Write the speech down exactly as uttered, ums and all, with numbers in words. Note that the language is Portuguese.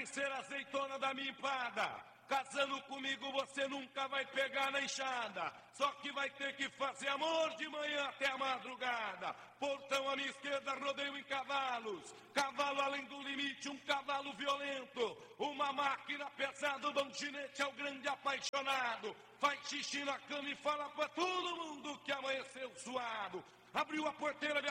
ser azeitona da minha empada. Casando comigo você nunca vai pegar na enxada. Só que vai ter que fazer amor de manhã até a madrugada. Portão à minha esquerda, rodeio em cavalos. Cavalo além do limite, um cavalo violento. Uma máquina pesada, o bom ginete é o grande apaixonado. Faz xixi na cama e fala pra todo mundo que amanheceu suado. Abriu a porteira,